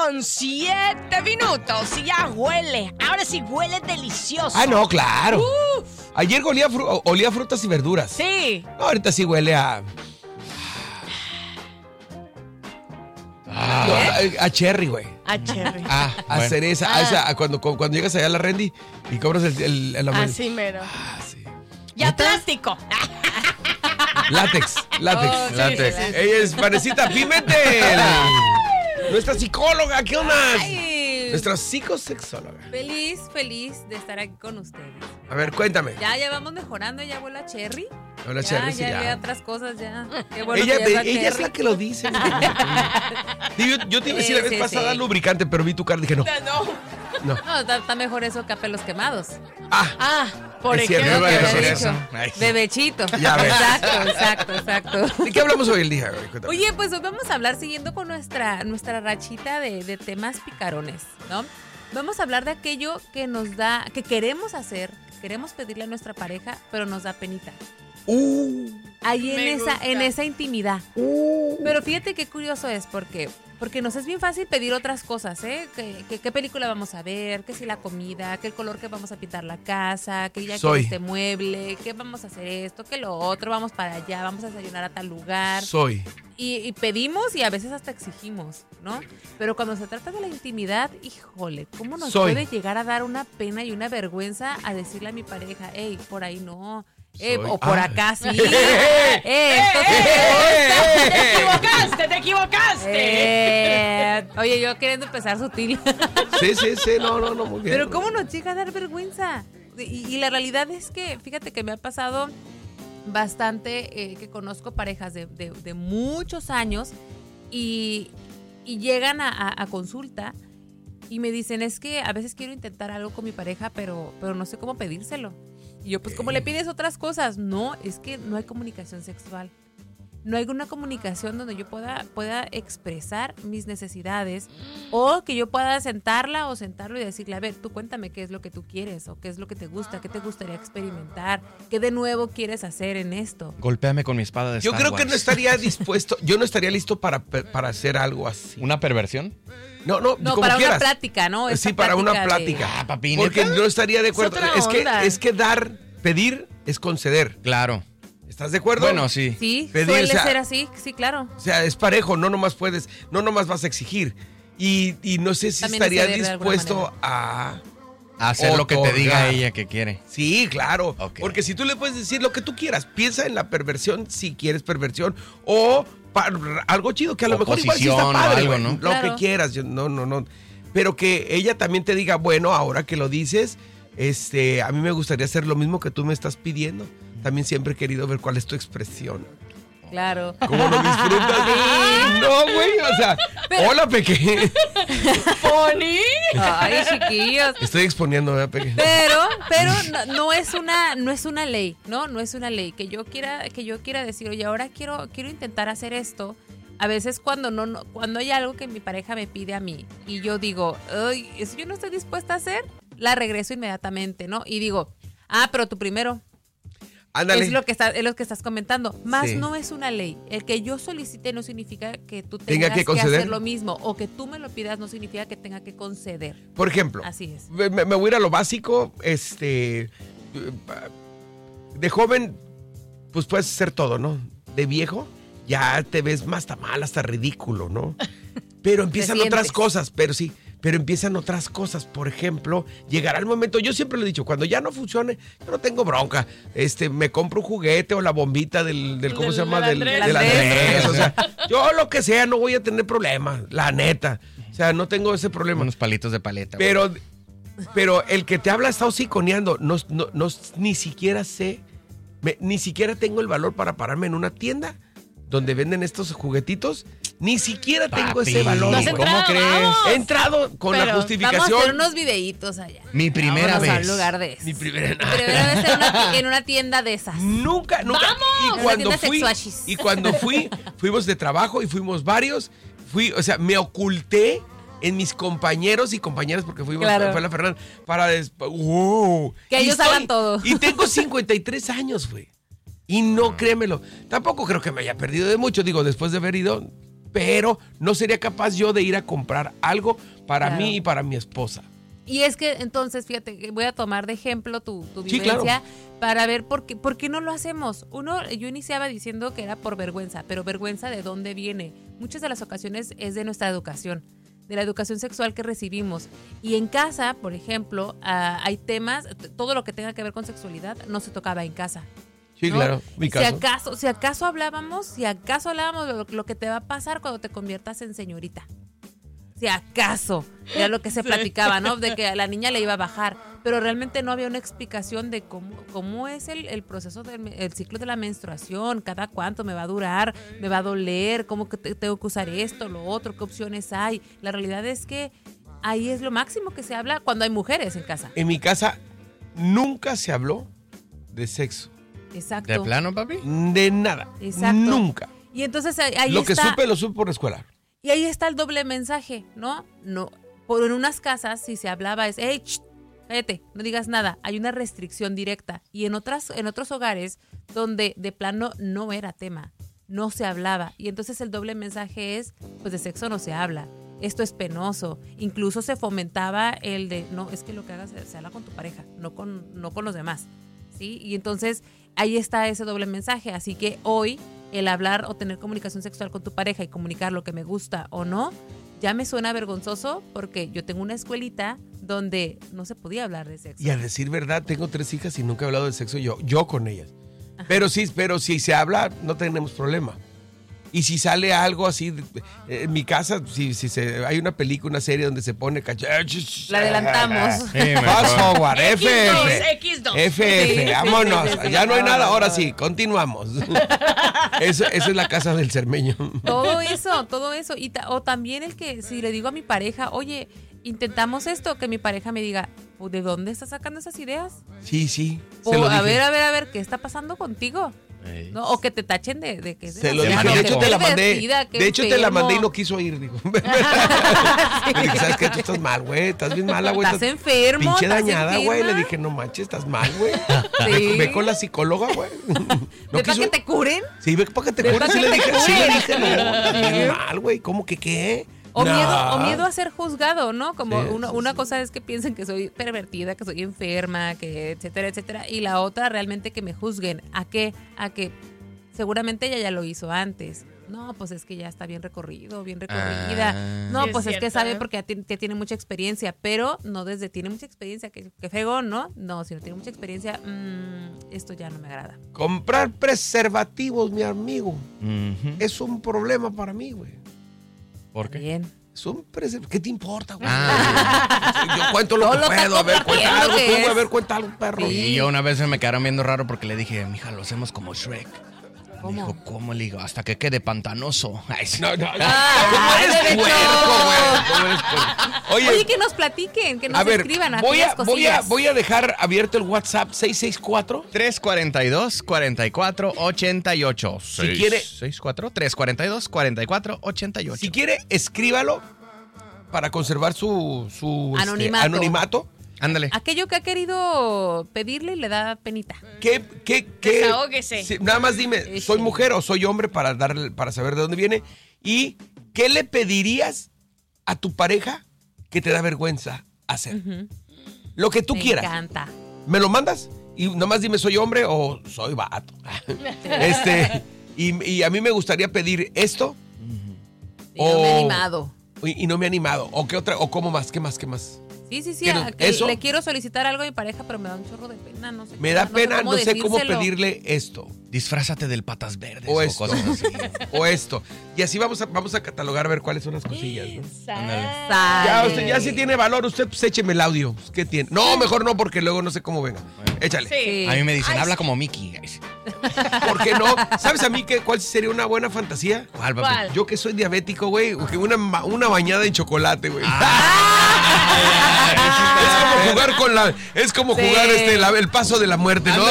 8:07 y ya huele. Ahora sí huele delicioso. Ah, no, claro. Ayer olía frutas y verduras. Sí. No, ahorita sí huele a cherry, güey. A cherry. A cereza. Cuando llegas allá a la Rendy y cobras el Así mero. Sí. Ya plástico. Látex. Oh, sí, Látex. sí. Ella es Vanesita Pimentel. Nuestra psicóloga, ¿qué onda? Ay, Nuestra psicosexóloga. feliz de estar aquí con ustedes. A ver, cuéntame. Ya vamos mejorando, ya huele a cherry. Hola, Cherry, sí, ya. ya. Otras cosas ya. Qué bueno Ella que ya es Cherry. la que lo dice. Sí, yo te iba a decir la vez Sí, pasada sí. lubricante, pero vi tu cara y dije no. No, está mejor eso que a pelos quemados. Por Es cierto, ejemplo. no Creo voy a que decir había eso. dicho. Ay, sí. Bebechito. Ya ves. Exacto. ¿De qué hablamos hoy el día? Cuéntame. Oye, pues hoy vamos a hablar siguiendo con nuestra rachita de temas picarones, ¿no? Vamos a hablar de aquello que nos da, que queremos hacer, que queremos pedirle a nuestra pareja, pero nos da penita. Ahí en esa intimidad. Pero fíjate qué curioso es, porque nos es bien fácil pedir otras cosas, ¿eh? ¿Qué película vamos a ver? Que si la comida, que el color que vamos a pintar la casa, que ya que este mueble, que vamos a hacer esto, que lo otro, vamos para allá, vamos a desayunar a tal lugar. Y pedimos y a veces hasta exigimos, ¿no? Pero cuando se trata de la intimidad, híjole, ¿cómo nos puede llegar a dar una pena y una vergüenza a decirle a mi pareja, hey, por ahí no? O por acá sí. ¡Te equivocaste! Oye, yo queriendo empezar sutil. Sí, no, muy bien. Pero ¿cómo nos llega a dar vergüenza? Y la realidad es que, fíjate que me ha pasado bastante que conozco parejas de muchos años y llegan a consulta y me dicen, es que a veces quiero intentar algo con mi pareja, pero no sé cómo pedírselo. Y yo, pues, ¿cómo le pides otras cosas? No, es que no hay comunicación sexual. No hay una comunicación donde yo pueda expresar mis necesidades o que yo pueda sentarla o sentarlo y decirle, a ver, tú cuéntame qué es lo que tú quieres o qué es lo que te gusta, qué te gustaría experimentar, qué de nuevo quieres hacer en esto. Golpéame con mi espada de Star Yo creo Wars. que no estaría dispuesto, yo no estaría listo para hacer algo así. ¿Una perversión? No, como para quieras. Una plática, ¿no? Sí, para una plática. Papi, porque no estaría de acuerdo. Es que pedir es conceder. Claro. ¿Estás de acuerdo? Bueno, sí. Sí, pedir, suele ser así, sí, claro. O sea, es parejo, no nomás vas a exigir. Y no sé si también estaría dispuesto a hacer lo que te diga ella que quiere. Sí, claro. Okay. Porque si tú le puedes decir lo que tú quieras, piensa en la perversión si quieres perversión o algo chido que a lo mejor igual sí está padre, algo, ¿no? Lo Claro. que quieras. No. Pero que ella también te diga, bueno, ahora que lo dices, a mí me gustaría hacer lo mismo que tú me estás pidiendo. También siempre he querido ver cuál es tu expresión. Claro. ¿Cómo lo disfrutas? Sí. No, güey, o sea, hola, Peque. ¿Pony? Ay, chiquillos. Estoy exponiendo, ¿verdad, Peque? Pero no es una ley, ¿no? No es una ley que yo quiera decir, oye, ahora quiero intentar hacer esto. A veces cuando hay algo que mi pareja me pide a mí y yo digo, ay, eso yo no estoy dispuesta a hacer, la regreso inmediatamente, ¿no? Y digo, pero tú primero. Ándale. Es lo que estás comentando. Más Sí. no es una ley. El que yo solicite no significa que tú tengas que que hacer lo mismo. O que tú me lo pidas no significa que tenga que conceder. Por ejemplo, Así es. me voy a ir a lo básico. De joven, pues puedes hacer todo, ¿no? De viejo, ya te ves más tamal, hasta ridículo, ¿no? Pero empiezan otras cosas, pero empiezan otras cosas. Por ejemplo, llegará el momento, yo siempre lo he dicho, cuando ya no funcione, yo no tengo bronca. Me compro un juguete o la bombita del ¿cómo se llama? Del Andrés. O sea, yo lo que sea, no voy a tener problema, la neta. O sea, no tengo ese problema. Unos palitos de paleta. Pero el que te habla está hociconeando. No, ni siquiera sé, ni siquiera tengo el valor para pararme en una tienda donde venden estos juguetitos. Ni siquiera tengo ese valor. ¿No has ¿Cómo entrado? crees? Vamos. He entrado con la justificación. Vamos a hacer unos videitos allá. Mi primera Vámonos vez. a un lugar de esos. Mi primera vez en una tienda de esas. Nunca. ¡Vamos! Y cuando fuimos de trabajo y fuimos varios, o sea, me oculté en mis compañeros y compañeras porque fue la Fernanda que ellos hagan todo. Y tengo 53 años, güey. Y no, créemelo, tampoco creo que me haya perdido de mucho, digo, después de haber ido, pero no sería capaz yo de ir a comprar algo para mí y para mi esposa. Y es que entonces, fíjate, voy a tomar de ejemplo tu Sí, vivencia claro. para ver por qué no lo hacemos. Yo iniciaba diciendo que era por vergüenza, pero vergüenza de dónde viene. Muchas de las ocasiones es de nuestra educación, de la educación sexual que recibimos. Y en casa, por ejemplo, hay temas, todo lo que tenga que ver con sexualidad no se tocaba en casa. Sí, ¿no? claro, mi caso. Si acaso hablábamos de lo que te va a pasar cuando te conviertas en señorita. Si acaso, era lo que se platicaba, ¿no? De que a la niña le iba a bajar, pero realmente no había una explicación de cómo es el proceso el ciclo de la menstruación, cada cuánto me va a durar, me va a doler, cómo que tengo que usar esto, lo otro, qué opciones hay. La realidad es que ahí es lo máximo que se habla cuando hay mujeres en casa. En mi casa nunca se habló de sexo. Exacto. ¿De plano, papi? De nada. Exacto. Nunca. Y entonces ahí Lo está. lo supe por la escuela. Y ahí está el doble mensaje, ¿no? No, en unas casas si se hablaba es, hey, cállate, no digas nada. Hay una restricción directa. Y en otros hogares donde de plano no era tema, no se hablaba. Y entonces el doble mensaje es, pues de sexo no se habla. Esto es penoso. Incluso se fomentaba el de, no, es que lo que hagas se habla con tu pareja, no con los demás, ¿sí? Y entonces ahí está ese doble mensaje. Así que hoy el hablar o tener comunicación sexual con tu pareja y comunicar lo que me gusta o no, ya me suena vergonzoso porque yo tengo una escuelita donde no se podía hablar de sexo. Y a decir verdad, tengo 3 hijas y nunca he hablado de sexo yo con ellas. Pero si se habla, no tenemos problema. Y si sale algo así, en mi casa, si hay una película, una serie donde se pone La adelantamos. Fast forward, X2. FF, vámonos. sí, Ya no hay nada, ahora no. sí, continuamos. Esa es la casa del cermeño. Todo eso. O también el que si le digo a mi pareja, oye, intentamos esto, que mi pareja me diga, ¿de dónde estás sacando esas ideas? Sí, se O lo a dije. ver, ¿qué está pasando contigo? ¿No? O que te tachen de que es Se lo demasiado dije, de hecho te la mandé. divertida, qué De hecho te la enfermo. mandé y no quiso ir, dijo. Le dije, ¿sabes qué? Tú estás mal, güey. Estás bien mala, güey. Estás enfermo, Pinche estás dañada, güey. enferma. Le dije, no manches, estás mal, güey. Sí. Ve con la psicóloga, güey. ¿Ve para que te curen? Sí, ve para que te Ve cures. pa' Sí que le te dije, sí le cures. dije, no. Estás bien mal, güey. ¿Cómo que qué? O No. miedo a ser juzgado, ¿no? Como Sí, una sí. cosa es que piensen que soy pervertida, que soy enferma, que etcétera, etcétera. Y la otra realmente que me juzguen. ¿A qué? A que seguramente ella ya lo hizo antes. No, pues es que ya está bien recorrida. No, Sí, es pues es que cierto, sabe ¿eh? porque ya tiene mucha experiencia, pero no desde tiene mucha experiencia, que fregón, ¿no? No, si no tiene mucha experiencia, esto ya no me agrada. Comprar preservativos, mi amigo, Ujú. es un problema para mí, güey. ¿Por qué? Bien. Es un preservativo. ¿Qué te importa, güey? Ah. Yo cuento lo Todo que lo está puedo. A ver, cuenta compartiendo algo que tú, güey. A es. ver, cuenta algo, perro. Y yo una vez me quedaron viendo raro porque le dije, mija, lo hacemos como Shrek. Me ¿Cómo? dijo, ¿cómo? Le digo, hasta que quede pantanoso. Ay, sí. No. ¿Cómo Ay, eres Bebeto. puerco, güey? ¿Cómo eres puerco? Oye, que nos platiquen, que nos a ver, escriban voy aquellas cosillas. a dejar abierto el WhatsApp 664. 342-4488. Si quiere- 342-4488. Si quiere, escríbalo para conservar su anonimato. Ándale. Aquello que ha querido pedirle y le da penita. ¿Qué? Desahóguese. Sí, nada más dime, ¿soy mujer o soy hombre para saber de dónde viene? ¿Y qué le pedirías a tu pareja que te da vergüenza hacer? Lo que tú Me quieras. encanta. ¿Me lo mandas? Y nada más dime, ¿soy hombre o soy vato? Y a mí me gustaría pedir esto. Y no me he animado. Y no me he animado. ¿O qué otra? ¿O cómo más? ¿Qué más? Sí. ¿Qué no? ¿Eso? Le quiero solicitar algo a mi pareja, pero me da un chorro de pena. No sé. Me da pena, no sé cómo decírselo. pedirle esto. Disfrázate del patas verdes O o, esto. cosas así. O esto. Y así vamos a catalogar a ver cuáles son las cosillas, ¿no? Ya, Sale. usted, ya si tiene valor, usted pues écheme el audio. Pues, ¿qué tiene? No, mejor no, porque luego no sé cómo venga. Échale. Sí. A mí me dicen, Ay, habla sí. como Mickey. Ay, sí. ¿Por qué no? ¿Sabes a mí cuál sería una buena fantasía? ¿Cuál, papi? ¿Cuál? Yo que soy diabético, güey, que una bañada en chocolate, güey. Es como Sí. jugar el paso de la muerte, ¿no?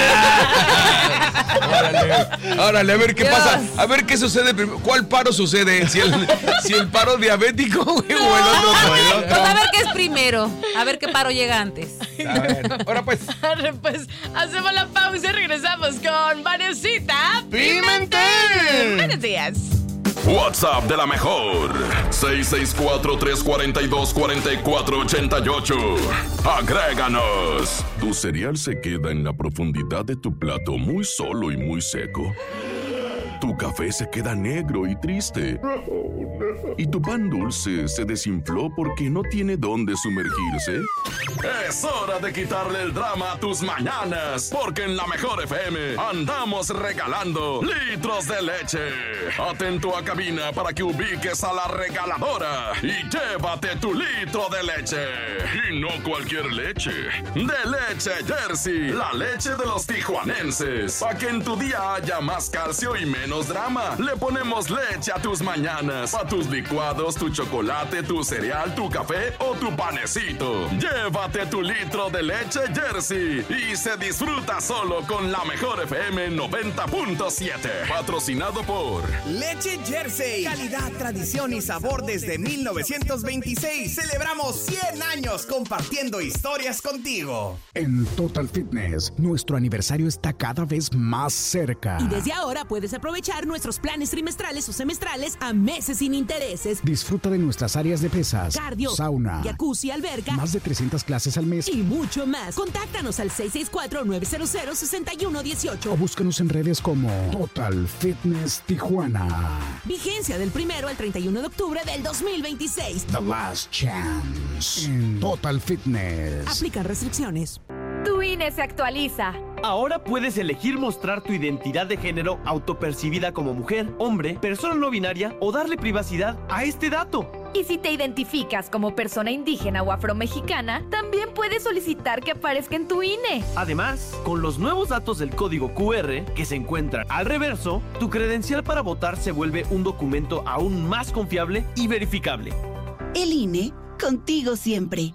Órale, a ver qué Dios. pasa. A ver qué sucede primero. ¿Cuál paro sucede? Si el paro diabético, güey, o el otro. Pues a ver qué es primero. A ver qué paro llega antes. A ver, ahora pues. Pues hacemos la pausa y regresamos con Vanesita ¡Pimentel! Buenos días. WhatsApp de la mejor. 664-342-4488. Agréganos. Tu cereal se queda en la profundidad de tu plato muy solo y muy seco. Tu café se queda negro y triste. Y tu pan dulce se desinfló porque no tiene dónde sumergirse. Es hora de quitarle el drama a tus mañanas, porque en la Mejor FM andamos regalando litros de leche. Atento a cabina para que ubiques a la regaladora y llévate tu litro de leche. Y no cualquier leche. De Leche Jersey, la leche de los tijuanenses. Para que en tu día haya más calcio y menos drama. Le ponemos leche a tus mañanas, a tus licuados, tu chocolate, tu cereal, tu café o tu panecito. Llévate tu litro de Leche Jersey y se disfruta solo con la Mejor FM 90.7. Patrocinado por Leche Jersey. Calidad, tradición y sabor desde 1926. Celebramos 100 años compartiendo historias contigo. En Total Fitness, nuestro aniversario está cada vez más cerca. Y desde ahora puedes aprovechar nuestros planes trimestrales o semestrales a meses sin intereses. Disfruta de nuestras áreas de pesas, cardio, sauna, jacuzzi, alberca, más de 300 clases al mes y mucho más. Contáctanos al 664-900-6118 o búscanos en redes como Total Fitness Tijuana. Vigencia del 1 al 31 de octubre del 2026. The Last Chance en Total Fitness. Aplican restricciones. Tu INE se actualiza. Ahora puedes elegir mostrar tu identidad de género autopercibida como mujer, hombre, persona no binaria o darle privacidad a este dato. Y si te identificas como persona indígena o afromexicana, también puedes solicitar que aparezca en tu INE. Además, con los nuevos datos del código QR que se encuentran al reverso, tu credencial para votar se vuelve un documento aún más confiable y verificable. El INE, contigo siempre.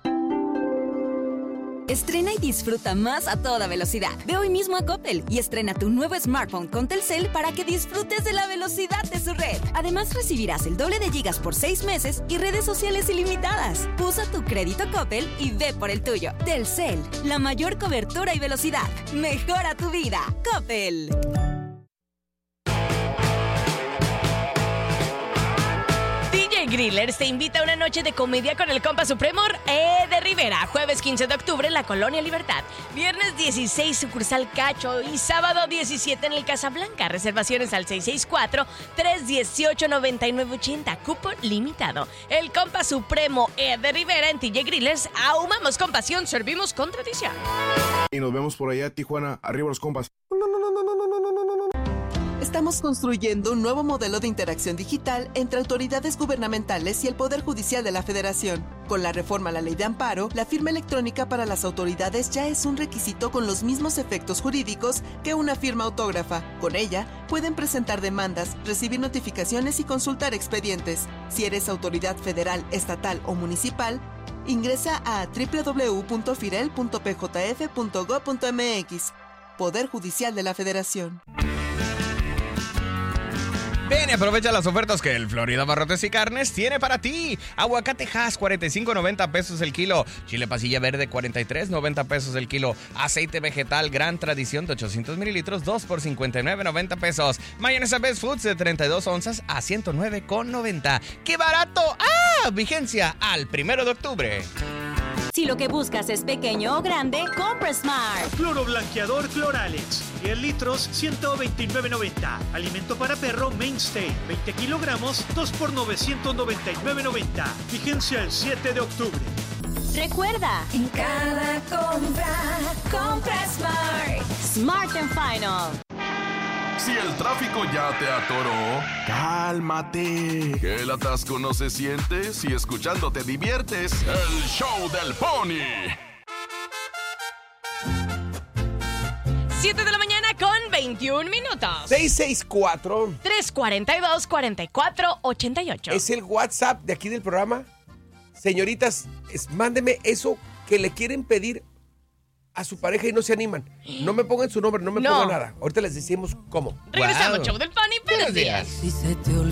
Estrena y disfruta más a toda velocidad. Ve hoy mismo a Coppel y estrena tu nuevo smartphone con Telcel para que disfrutes de la velocidad de su red. Además, recibirás el doble de gigas por 6 meses y redes sociales ilimitadas. Usa tu crédito Coppel y ve por el tuyo. Telcel, la mayor cobertura y velocidad. Mejora tu vida. Coppel. Grillers te invita a una noche de comedia con el compa supremo de Rivera. Jueves 15 de octubre en la Colonia Libertad. Viernes 16 sucursal Cacho y sábado 17 en el Casablanca. Reservaciones al 664-318-9980. Cupo limitado. El compa supremo de Rivera en TJ Grillers. Ahumamos con pasión, servimos con tradición. Y nos vemos por allá, Tijuana. Arriba los compas. Estamos construyendo un nuevo modelo de interacción digital entre autoridades gubernamentales y el Poder Judicial de la Federación. Con la reforma a la Ley de Amparo, la firma electrónica para las autoridades ya es un requisito con los mismos efectos jurídicos que una firma autógrafa. Con ella, pueden presentar demandas, recibir notificaciones y consultar expedientes. Si eres autoridad federal, estatal o municipal, ingresa a www.firel.pjf.gov.mx. Poder Judicial de la Federación. Ven y aprovecha las ofertas que el Florida Barrotes y Carnes tiene para ti. Aguacate Hass, 45.90 pesos el kilo. Chile pasilla verde, 43.90 pesos el kilo. Aceite vegetal Gran Tradición de 800 mililitros, 2 por 59.90 pesos. Mayonesa Best Foods de 32 onzas a 109.90. ¡Qué barato! ¡Ah! Vigencia al 1 de octubre. Si lo que buscas es pequeño o grande, compra Smart. Cloro blanqueador Cloralex, 10 litros, 129.90. Alimento para perro Mainstay, 20 kilogramos, 2 por 999.90. Vigencia el 7 de octubre. Recuerda, en cada compra Smart. Smart & Final. Si el tráfico ya te atoró, cálmate. Que el atasco no se siente si escuchando te diviertes. El show del Pony. 7 de la mañana con 21 minutos. 664-342-4488. Es el WhatsApp de aquí del programa. Señoritas, mándeme eso que le quieren pedir a su pareja y no se animan. No me pongan su nombre, no me pongan nada. Ahorita les decimos cómo. Regresamos, show del Pony. Buenos días. Si se te olvida.